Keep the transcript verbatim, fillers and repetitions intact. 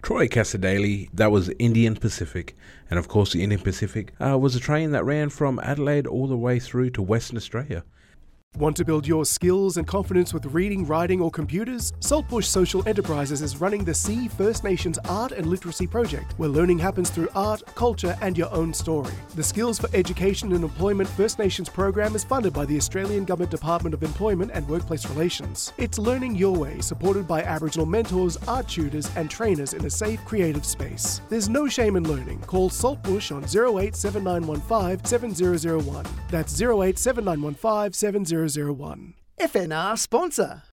Troy Casadei, that was Indian Pacific. And of course, the Indian Pacific uh, was a train that ran from Adelaide all the way through to Western Australia. Want to build your skills and confidence with reading, writing or computers? Saltbush Social Enterprises is running the See First Nations Art and Literacy Project, where learning happens through art, culture and your own story. The Skills for Education and Employment First Nations program is funded by the Australian Government Department of Employment and Workplace Relations. It's learning your way, supported by Aboriginal mentors, art tutors and trainers in a safe, creative space. There's no shame in learning. Call Saltbush on zero eight seven nine one five seven zero zero one. That's zero eight seven nine one five seven zero zero one. F N R sponsor.